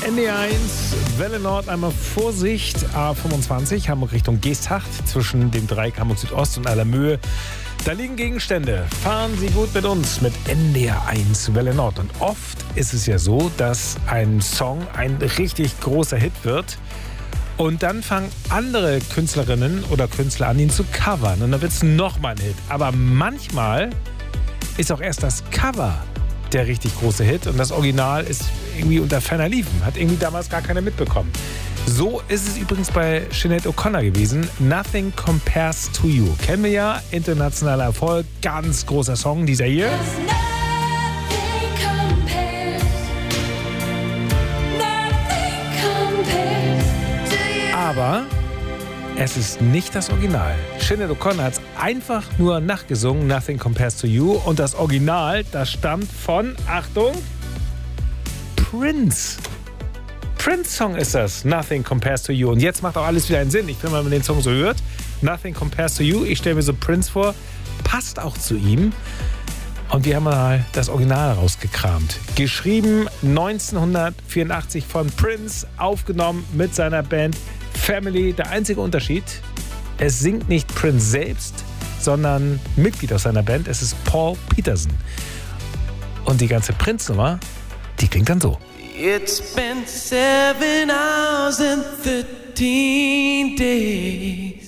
ND1, Welle Nord, einmal Vorsicht, A25, Hamburg Richtung Geesthacht, zwischen dem Dreieck Hamburg Südost und Allermöhe. Da liegen Gegenstände. Fahren Sie gut mit uns, mit NDR1 Welle Nord. Und oft ist es ja so, dass ein Song ein richtig großer Hit wird. Und dann fangen andere Künstlerinnen oder Künstler an, ihn zu covern. Und dann wird es nochmal ein Hit. Aber manchmal ist auch erst das Cover der richtig große Hit. Und das Original ist irgendwie unter ferner Liefen. Hat irgendwie damals gar keiner mitbekommen. So ist es übrigens bei Sinead O'Connor gewesen. Nothing Compares to You. Kennen wir ja, internationaler Erfolg, ganz großer Song, dieser hier. Aber es ist nicht das Original. Sinead O'Connor hat es einfach nur nachgesungen, Nothing Compares to You. Und das Original, das stammt von, Achtung, Prince. Prince-Song ist das, Nothing Compares to You. Und jetzt macht auch alles wieder einen Sinn. Ich finde, wenn man den Song so hört, Nothing Compares to You, ich stelle mir so Prince vor, passt auch zu ihm. Und wir haben mal das Original rausgekramt. Geschrieben 1984 von Prince, aufgenommen mit seiner Band Family. Der einzige Unterschied, es singt nicht Prince selbst, sondern Mitglied aus seiner Band. Es ist Paul Peterson. Und die ganze Prince-Nummer, die klingt dann so. It's been 7 hours and 13 days